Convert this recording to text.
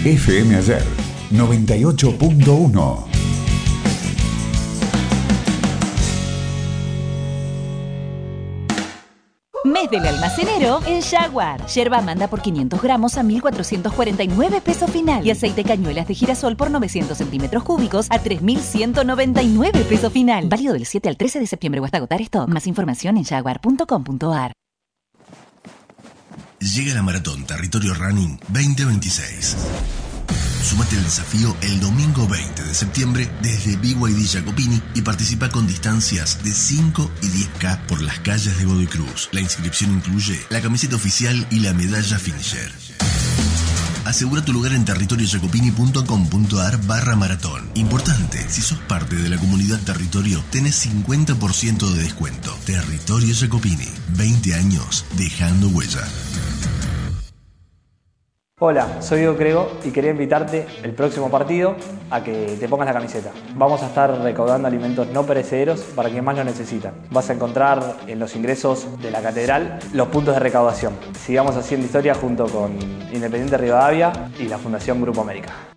FM Ayer 98.1. Mes del almacenero en Jaguar. Yerba manda por 500 gramos a 1.449 pesos final. Y aceite cañuelas de girasol por 900 centímetros cúbicos a 3.199 pesos final. Válido del 7 al 13 de septiembre o hasta agotar stock. Más información en jaguar.com.ar. Llega la Maratón Territorio Running 2026. Sumate al desafío el domingo 20 de septiembre desde BYD Jacopini y participa con distancias de 5 y 10K por las calles de Godoy Cruz. La inscripción incluye la camiseta oficial y la medalla finisher. Asegura tu lugar en territoriojacopini.com.ar/maratón. Importante, si sos parte de la comunidad Territorio, tenés 50% de descuento. Territorio Jacopini, 20 años dejando huella. Hola, soy Diego Crego y quería invitarte el próximo partido a que te pongas la camiseta. Vamos a estar recaudando alimentos no perecederos para quienes más lo necesitan. Vas a encontrar en los ingresos de la catedral los puntos de recaudación. Sigamos haciendo historia junto con Independiente Rivadavia y la Fundación Grupo América.